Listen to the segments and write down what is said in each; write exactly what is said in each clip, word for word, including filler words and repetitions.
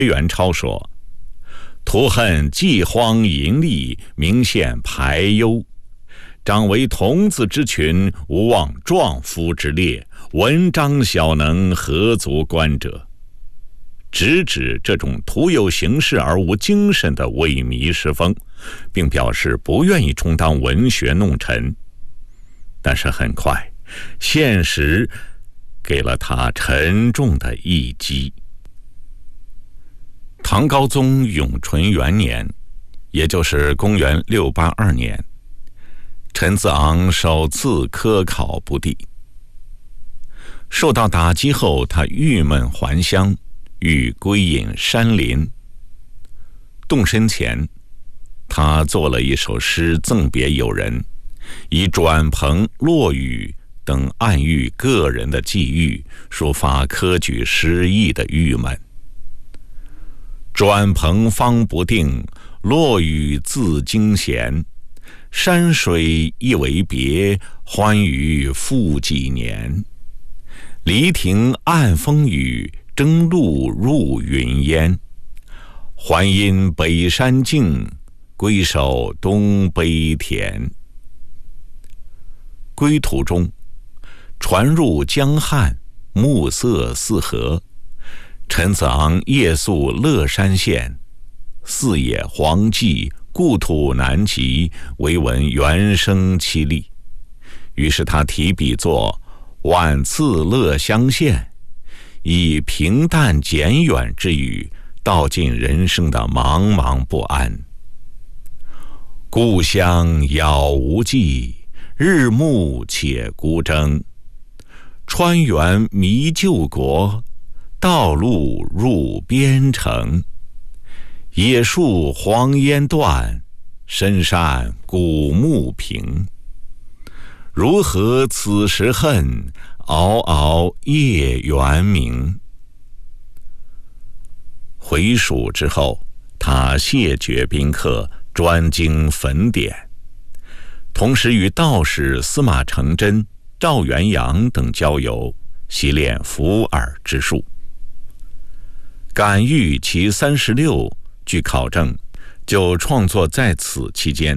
元超说：“徒恨既荒淫利，明显排忧。长为童子之群，无望壮夫之列，文章小能，何足观者？”直指这种徒有形式而无精神的萎靡诗风，并表示不愿意充当文学弄臣。但是很快，现实给了他沉重的一击。唐高宗永淳元年，也就是公元六八二年，陈子昂首次科考不第。受到打击后，他郁闷还乡，欲归隐山林。动身前，他作了一首诗赠别友人，以转蓬、落雨等暗喻个人的际遇，抒发科举失意的郁闷。转蓬方不定，落雨自惊闲。山水一为别，欢娱复几年。离亭暗风雨，征路入云烟。还因北山静，归守东北田。归途中，船入江汉，暮色四合。陈子昂夜宿乐山县，四野荒寂，故土难及，唯闻猿声凄厉。于是他提笔作《晚次乐乡县》，以平淡简远之语道尽人生的茫茫不安。故乡杳无际，日暮且孤征。川原迷旧国，道路入边城。野树黄烟断，深山古木平。如何此时恨，嗷嗷夜圆明。回蜀之后，他谢绝宾客，专精焚典，同时与道士司马承祯、赵元阳等交游，习练伏耳之术。感遇其三十六，据考证，就创作在此期间。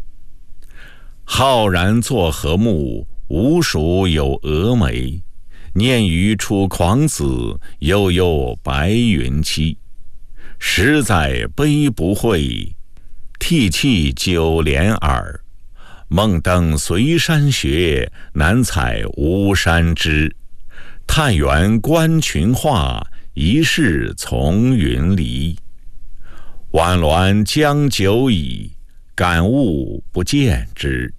浩然作和木，吴蜀有峨眉。念于楚狂子，悠悠白云栖。十载悲不会，涕泣九连耳。梦登随山学，难采巫山枝。探源观群化，一世从云离。晚鸾将久矣，感悟不见之。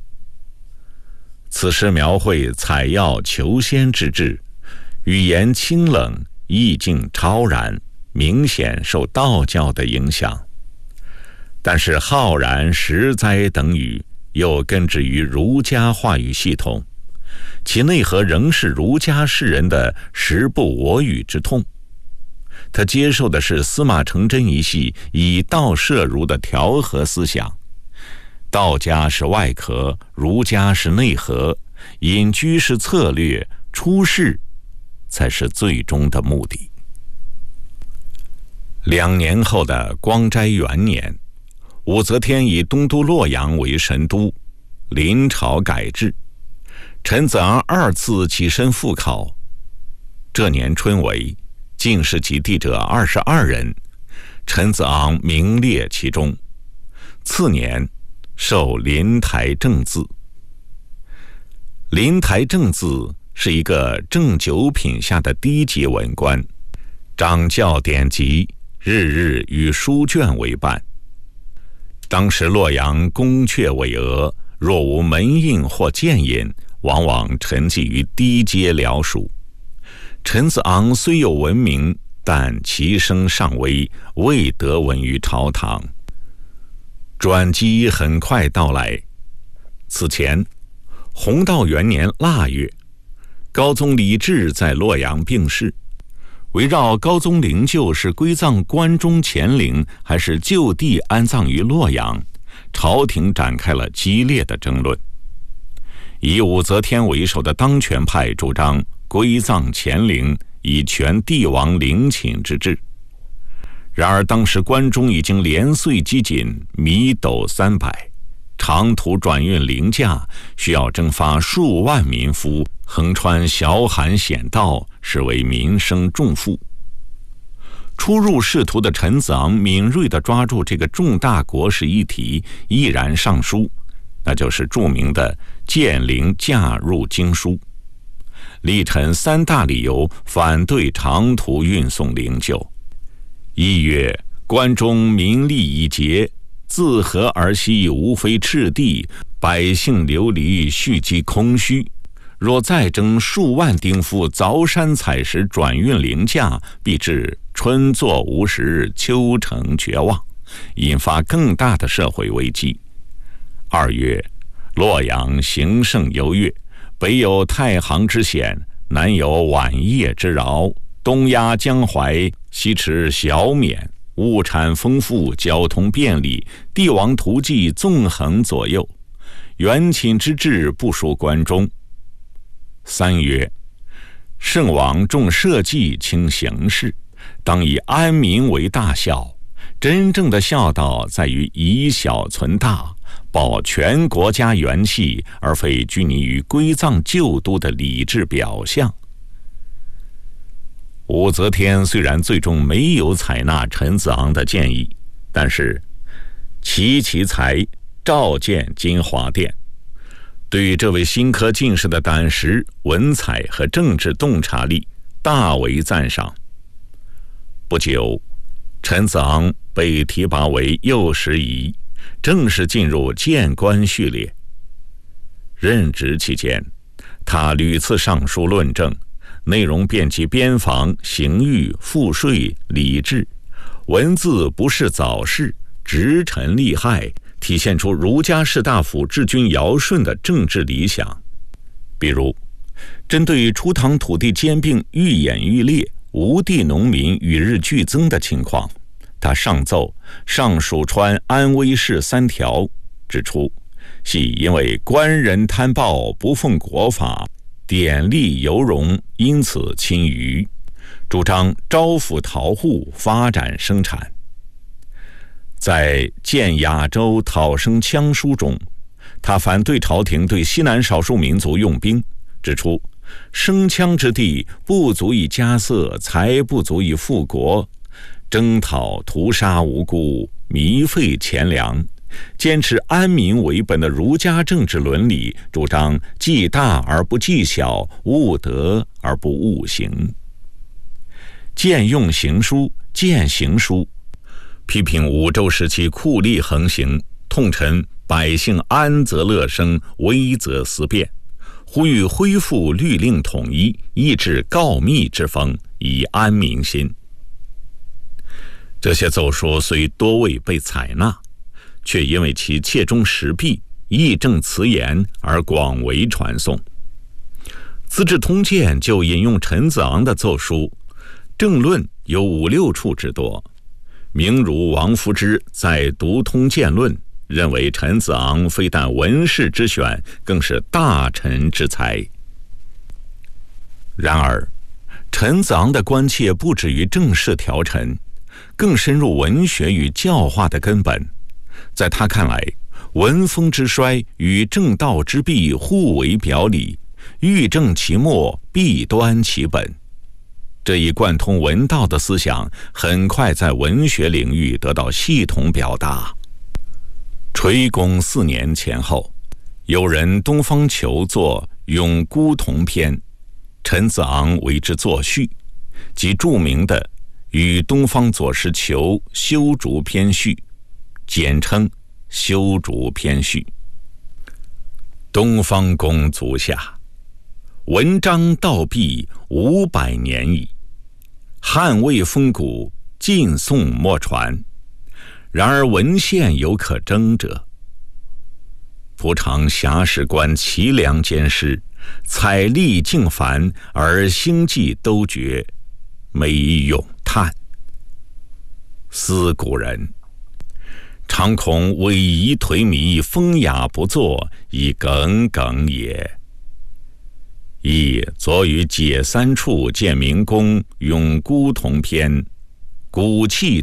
此诗描绘采药求仙之志，语言清冷，意境超然，明显受道教的影响。但是浩然、实哉等语又根植于儒家话语系统，其内核仍是儒家士人的时不我与之痛。他接受的是司马承祯一系以道摄儒的调和思想，道家是外壳，儒家是内核，隐居是策略，出世才是最终的目的。两年后的光斋元年，武则天以东都洛阳为神都，临朝改制。陈子昂二次起身复考，这年春闱，进士及第者二十二人，陈子昂名列其中。次年授临台正字。临台正字是一个正九品下的低级文官，掌教典籍，日日与书卷为伴。当时洛阳宫阙巍峨，若无门印或剑印，往往沉寂于低阶僚属。陈子昂虽有闻名，但其声尚微，未得闻于朝堂。转机很快到来。此前，弘道元年腊月，高宗李治在洛阳病逝。围绕高宗灵柩是归葬关中乾陵，还是就地安葬于洛阳，朝廷展开了激烈的争论。以武则天为首的当权派主张归葬乾陵，以全帝王陵寝之制。 然而当时关中已经连岁饥馑，米斗三百，长途转运灵驾需要征发数万民夫，横穿小寒险道，实为民生重负。初入仕途的陈子昂敏锐地抓住这个重大国事议题，毅然上书，那就是著名的建灵驾入京书，力陈三大理由反对长途运送灵柩。一曰，关中民力已竭，自河而西，无非赤地，百姓流离，蓄积空虚。若再征数万丁夫凿山采石，转运灵驾，必致春作无时，秋成绝望，引发更大的社会危机。二曰，洛阳行胜优越，北有太行之险，南有晚叶之饶，东压江淮，西持小免，物产丰富，交通便利，帝王图迹纵横左右，元寝之志不输关中。三曰，圣王重社稷轻形式，当以安民为大孝。真正的孝道在于以小存大，保全国家元气，而非拘泥于归葬旧都的礼制表象。武则天虽然最终没有采纳陈子昂的建议，但是齐其才，召见金华殿，对这位新科进士的胆识、文采和政治洞察力大为赞赏。不久，陈子昂被提拔为右拾遗，正式进入谏官序列。任职期间，他屡次上书论政，内容遍及边防、刑狱、赋税、礼制，文字不是早逝，直陈利害，体现出儒家士大夫治军尧舜的政治理想。比如，针对初唐土地兼并愈演愈烈，吴地农民与日俱增的情况，他上奏上蜀川安徽市三条，指出系因为官人贪暴，不奉国法，典吏游荣，因此侵余，主张招抚逃户，发展生产。在建亚洲讨生羌书中，他反对朝廷对西南少数民族用兵，指出生羌之地不足以家色，才不足以富国，征讨屠杀无辜，糜费钱粮，坚持安民为本的儒家政治伦理，主张计大而不计小，务德而不务行。谏用刑书、谏行书，批评武周时期酷吏横行，痛陈百姓安则乐生，危则思变，呼吁恢复律令统一，抑制告密之风，以安民心。这些奏书虽多未被采纳，却因为其切中时弊、义正辞严而广为传颂。《资治通鉴》就引用陈子昂的奏书，政论有五六处之多。名儒王夫之在《读通鉴论》认为陈子昂非但文士之选，更是大臣之才。然而，陈子昂的关切不止于政事调陈，更深入文学与教化的根本。在他看来，文风之衰与正道之弊互为表里，欲正其末，必端其本。这一贯通文道的思想很快在文学领域得到系统表达。垂公四年前后，有人东方求作《咏孤桐篇》，陈子昂为之作序，即著名的与东方左石求修竹篇序，简称修竹篇序。东方公足下，文章道毕五百年矣。汉魏风骨，晋宋莫传。然而文献有可争者。仆常遐史官齐梁兼施，采丽竟繁，而星迹都绝，美咏叹。思古人，常恐萎仪颓靡，风雅不作，以耿耿也。亦昨于解三处见明公咏孤桐篇，骨气